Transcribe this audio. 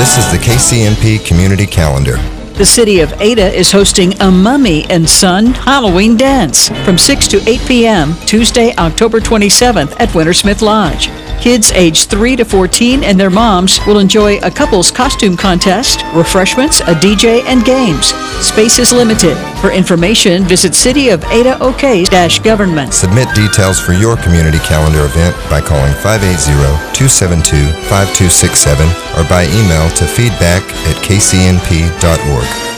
This is the KCNP Community Calendar. The city of Ada is hosting a Mummy and Son Halloween dance from 6 to 8 p.m. Tuesday, October 27th at Wintersmith Lodge. Kids aged 3 to 14 and their moms will enjoy a couple's costume contest, refreshments, a DJ, and games. Space is limited. For information, visit cityofadaok-government. Submit details for your community calendar event by calling 580-272-5267 or by email to feedback@kcnp.org.